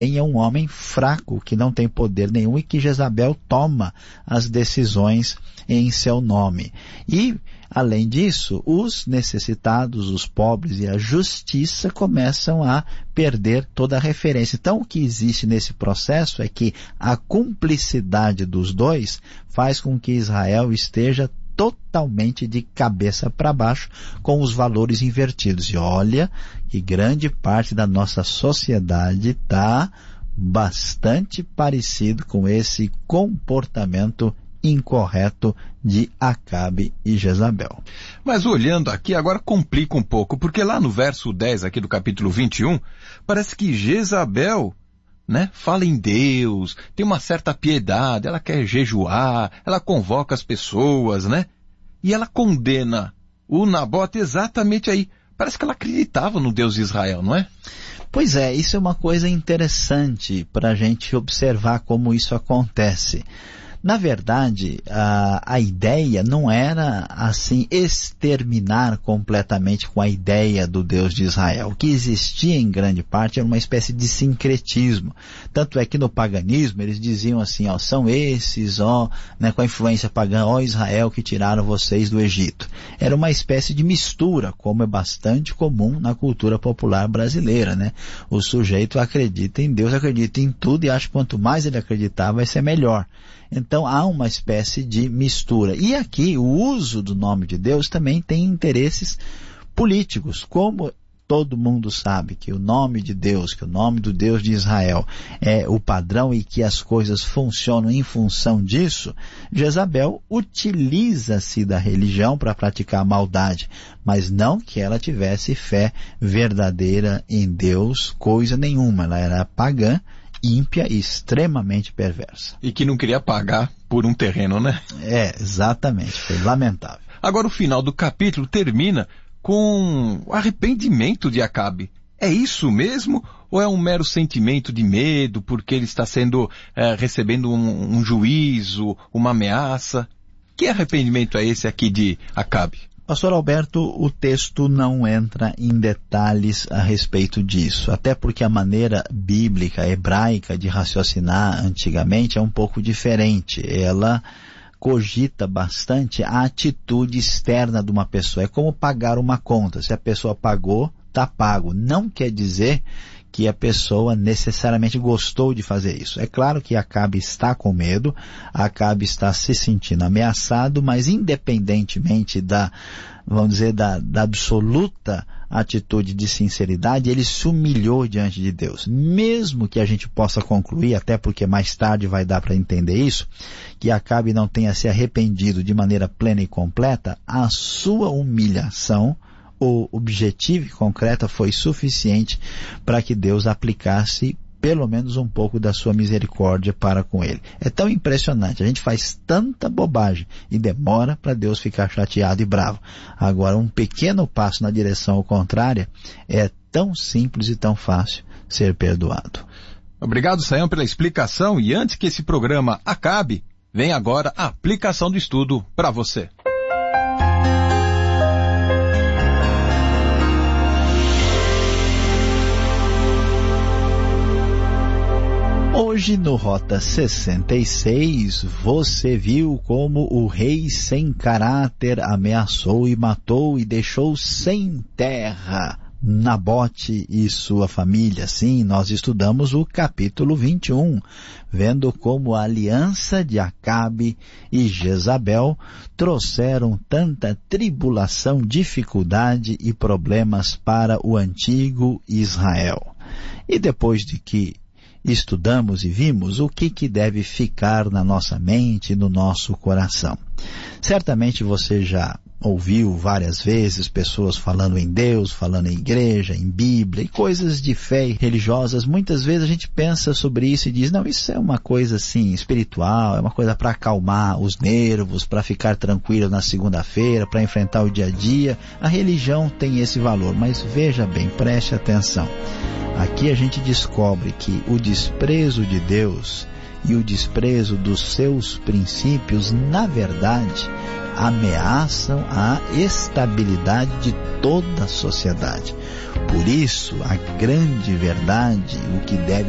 é um homem fraco, que não tem poder nenhum e que Jezabel toma as decisões em seu nome. E, além disso, os necessitados, os pobres e a justiça começam a perder toda a referência. Então, o que existe nesse processo é que a cumplicidade dos dois faz com que Israel esteja totalmente de cabeça para baixo, com os valores invertidos. E olha que grande parte da nossa sociedade está bastante parecido com esse comportamento incorreto de Acabe e Jezabel. Mas olhando aqui, agora complica um pouco, porque lá no verso 10 aqui do capítulo 21, parece que Jezabel, fala em Deus, tem uma certa piedade, ela quer jejuar, ela convoca as pessoas, e ela condena o Nabote exatamente aí. Parece que ela acreditava no Deus de Israel, não é? Pois é, isso é uma coisa interessante para a gente observar como isso acontece. Na verdade, a ideia não era, assim, exterminar completamente com a ideia do Deus de Israel. O que existia em grande parte era uma espécie de sincretismo. Tanto é que no paganismo eles diziam assim, são esses, com a influência pagã, Israel, que tiraram vocês do Egito. Era uma espécie de mistura, como é bastante comum na cultura popular brasileira, O sujeito acredita em Deus, acredita em tudo e acha que quanto mais ele acreditar vai ser melhor. Então há uma espécie de mistura. E aqui o uso do nome de Deus também tem interesses políticos. Como todo mundo sabe que o nome de Deus, que o nome do Deus de Israel é o padrão e que as coisas funcionam em função disso, Jezabel utiliza-se da religião para praticar a maldade, mas não que ela tivesse fé verdadeira em Deus, coisa nenhuma. Ela era pagã, ímpia e extremamente perversa. E que não queria pagar por um terreno, Exatamente. Foi lamentável. Agora o final do capítulo termina com o arrependimento de Acabe. É isso mesmo? Ou é um mero sentimento de medo porque ele está recebendo um juízo, uma ameaça? Que arrependimento é esse aqui de Acabe? Pastor Alberto, o texto não entra em detalhes a respeito disso, até porque a maneira bíblica, hebraica de raciocinar antigamente é um pouco diferente. Ela cogita bastante a atitude externa de uma pessoa. É como pagar uma conta. Se a pessoa pagou, está pago. Não quer dizer que a pessoa necessariamente gostou de fazer isso. É claro que Acabe está com medo, Acabe está se sentindo ameaçado, mas independentemente da absoluta atitude de sinceridade, ele se humilhou diante de Deus. Mesmo que a gente possa concluir, até porque mais tarde vai dar para entender isso, que Acabe não tenha se arrependido de maneira plena e completa, a sua humilhação objetiva e concreta foi suficiente para que Deus aplicasse pelo menos um pouco da sua misericórdia para com ele. É tão impressionante, a gente faz tanta bobagem e demora para Deus ficar chateado e bravo. Agora, um pequeno passo na direção contrária é tão simples e tão fácil ser perdoado. Obrigado, Sayão, pela explicação, e antes que esse programa acabe, vem agora a aplicação do estudo para você. Hoje no Rota 66, você viu como o rei sem caráter ameaçou e matou e deixou sem terra Nabote e sua família. Sim, nós estudamos o capítulo 21, vendo como a aliança de Acabe e Jezabel trouxeram tanta tribulação, dificuldade e problemas para o antigo Israel. E depois de que estudamos e vimos o que deve ficar na nossa mente e no nosso coração. Certamente você já ouviu várias vezes pessoas falando em Deus, falando em igreja, em Bíblia e coisas de fé religiosas. Muitas vezes a gente pensa sobre isso e diz, não, isso é uma coisa assim espiritual, é uma coisa para acalmar os nervos, para ficar tranquilo na segunda-feira, para enfrentar o dia a dia. A religião tem esse valor, mas veja bem, preste atenção. Aqui a gente descobre que o desprezo de Deus e o desprezo dos seus princípios, na verdade, ameaçam a estabilidade de toda a sociedade. Por isso, a grande verdade, o que deve